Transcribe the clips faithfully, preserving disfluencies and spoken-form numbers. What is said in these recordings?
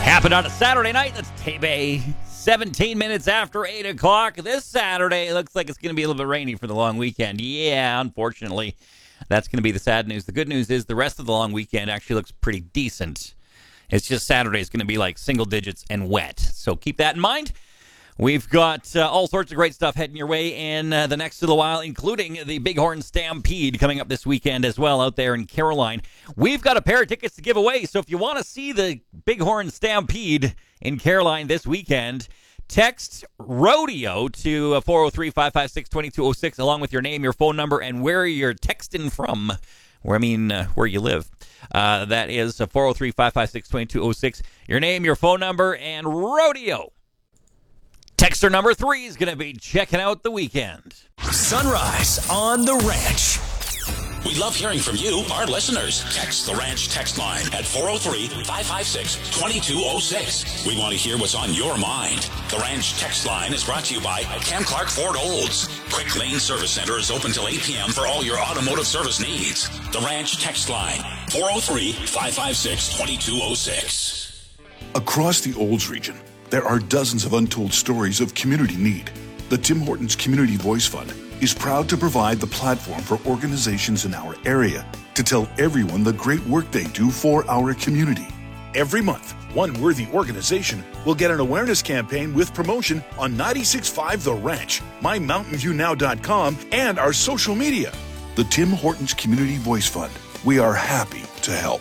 Happened on a Saturday night. That's Tay seventeen minutes after eight o'clock. This Saturday, it looks like it's going to be a little bit rainy for the long weekend. Yeah, unfortunately, that's going to be the sad news. The good news is the rest of the long weekend actually looks pretty decent. It's just Saturday is going to be like single digits and wet. So keep that in mind. We've got uh, all sorts of great stuff heading your way in uh, the next little while, including the Bighorn Stampede coming up this weekend as well out there in Caroline. We've got a pair of tickets to give away, so if you want to see the Bighorn Stampede in Caroline this weekend, text RODEO to four oh three, five five six, two two oh six along with your name, your phone number, and where you're texting from. Where I mean, uh, where you live. Uh, that is four oh three, five five six, two two oh six. Your name, your phone number, and RODEO. Texter number three is going to be checking out the weekend. Sunrise on the Ranch. We love hearing from you, our listeners. Text the Ranch text line at four oh three, five five six, two two oh six. We want to hear what's on your mind. The Ranch text line is brought to you by Cam Clark Ford Olds. Quick Lane Service Center is open till eight p.m. for all your automotive service needs. The Ranch text line, four oh three, five five six, two two oh six. Across the Olds region, there are dozens of untold stories of community need. The Tim Hortons Community Voice Fund is proud to provide the platform for organizations in our area to tell everyone the great work they do for our community. Every month, one worthy organization will get an awareness campaign with promotion on ninety-six point five The Ranch, my mountain view now dot com, and our social media. The Tim Hortons Community Voice Fund. We are happy to help.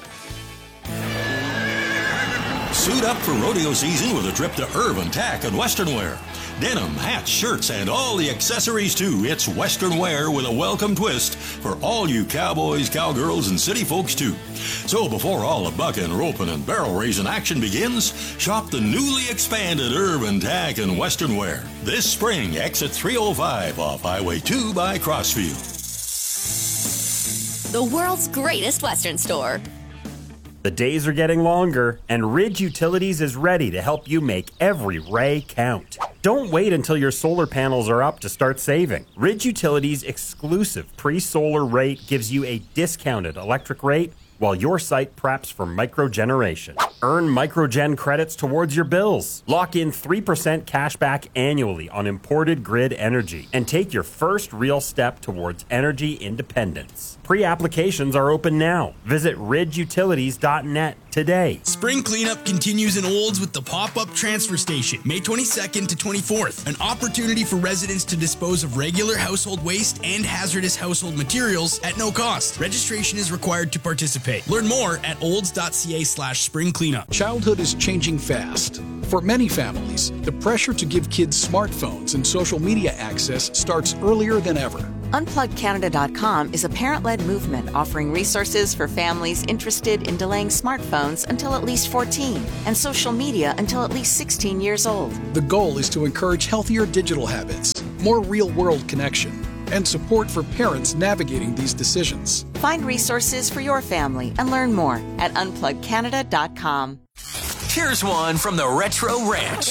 Suit up for rodeo season with a trip to Urban Tack and Western Wear. Denim, hats, shirts, and all the accessories too. It's Western Wear with a welcome twist for all you cowboys, cowgirls, and city folks too. So before all the bucking, roping, and barrel raising action begins, shop the newly expanded Urban Tack and Western Wear this spring. Exit three oh five off Highway two by Crossfield. The world's greatest Western store. The days are getting longer, and Ridge Utilities is ready to help you make every ray count. Don't wait until your solar panels are up to start saving. Ridge Utilities' exclusive pre-solar rate gives you a discounted electric rate while your site preps for microgeneration. Earn microgen credits towards your bills. Lock in three percent cash back annually on imported grid energy and take your first real step towards energy independence. Pre-applications are open now. Visit ridge utilities dot net today. Spring cleanup continues in Olds with the pop-up transfer station, May twenty-second to twenty-fourth. An opportunity for residents to dispose of regular household waste and hazardous household materials at no cost. Registration is required to participate. Learn more at olds.ca slash spring cleanup. Childhood is changing fast. For many families, the pressure to give kids smartphones and social media access starts earlier than ever. unplug canada dot com is a parent-led movement offering resources for families interested in delaying smartphones until at least fourteen and social media until at least sixteen years old. The goal is to encourage healthier digital habits, more real-world connection, and support for parents navigating these decisions. Find resources for your family and learn more at unplug canada dot com. Here's one from the Retro Ranch.